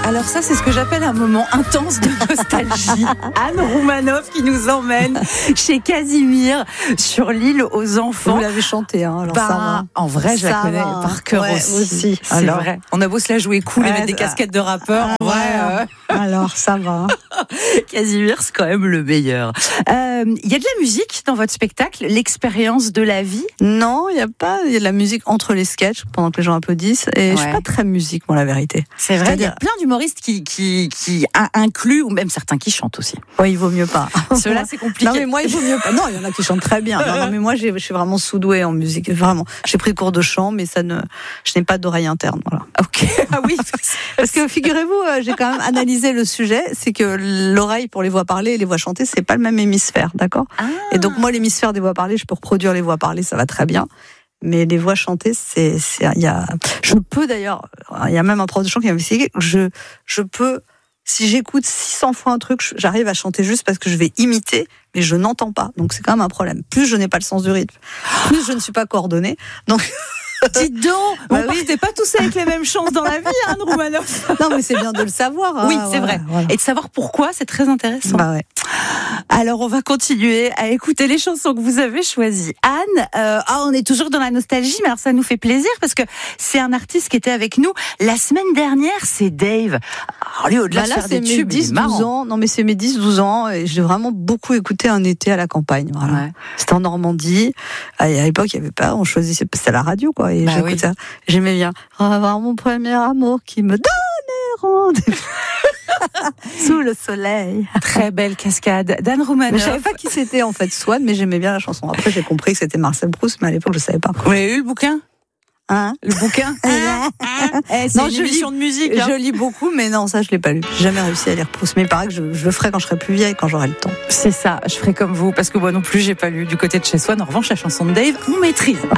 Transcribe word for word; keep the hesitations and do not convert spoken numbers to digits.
Alors ça, c'est ce que j'appelle un moment intense de nostalgie. Anne Roumanoff qui nous emmène chez Casimir sur l'île aux enfants. Vous l'avez chanté, hein, alors bah, ça va. En vrai, je ça la connais va. par cœur ouais, aussi. aussi. C'est alors, vrai. On a beau se la jouer cool et ouais, mettre des ça... casquettes de rappeur. Ah, en vrai, ouais. euh... alors ça va. Casimir, c'est quand même le meilleur. Il euh, y a de la musique dans votre spectacle, l'expérience de la vie? Non, il y a pas. Il y a de la musique entre les sketchs pendant que les gens applaudissent. Et ouais. je suis pas très musique, moi, la vérité. C'est vrai. Il y a plein d'humoristes qui qui qui incluent ou même certains qui chantent aussi. Oui, il vaut mieux pas. Cela, c'est compliqué. Non, mais moi, il vaut mieux pas. Non, il y en a qui chantent très bien. Non, non mais moi, j'ai, je suis vraiment sous-douée en musique. Vraiment. J'ai pris cours de chant, mais ça ne, je n'ai pas d'oreille interne. Voilà. Ok. Ah oui. Parce que figurez-vous, j'ai quand même analysé le sujet. C'est que l'oreille pour les voix parlées et les voix chantées, c'est pas le même hémisphère, d'accord? Ah. Et donc moi, l'hémisphère des voix parlées, je peux reproduire les voix parlées, ça va très bien. Mais les voix chantées, c'est, c'est, il y a, je peux d'ailleurs, il y a même un prof de chant qui m'a expliqué que je, je peux, si j'écoute six cents fois un truc, j'arrive à chanter juste parce que je vais imiter, mais je n'entends pas. Donc c'est quand même un problème. Plus je n'ai pas le sens du rythme, plus je ne suis pas coordonnée. Donc dites donc, bah vous oui. partez pas tous avec les mêmes chances dans la vie, Anne Roumanoff. Non, mais c'est bien de le savoir. Hein, oui, c'est voilà, vrai. Voilà. Et de savoir pourquoi, c'est très intéressant. Bah ouais. Alors, on va continuer à écouter les chansons que vous avez choisies. Anne, euh, ah, on est toujours dans la nostalgie, mais alors ça nous fait plaisir parce que c'est un artiste qui était avec nous la semaine dernière, c'est Dave. Alors lui, au-delà bah là, de faire des tubes, dix douze ans. Non, mais c'est mes dix douze ans et j'ai vraiment beaucoup écouté un été à la campagne. Voilà. Ouais. C'était en Normandie. À l'époque, il y avait pas, on choisissait, c'était à la radio, quoi. Et bah j'écoutais oui. ça. J'aimais bien. Avoir mon premier amour qui me donnait rendez-vous. Sous le soleil. Très belle cascade. Dan Roumanoff. Je savais pas qui c'était en fait, Swan, mais j'aimais bien la chanson. Après, j'ai compris que c'était Marcel Proust, mais à l'époque, je savais pas. Vous avez eu le bouquin? Hein? Le bouquin? eh, c'est non, une émission lis, de musique. Hein. Je lis beaucoup, mais non, ça, je l'ai pas lu. J'ai jamais réussi à lire Proust. Mais il paraît que je, je le ferai quand je serai plus vieille, quand j'aurai le temps. C'est ça. Je ferai comme vous, parce que moi non plus, j'ai pas lu du côté de chez Swan. En revanche, la chanson de Dave, on maîtrise.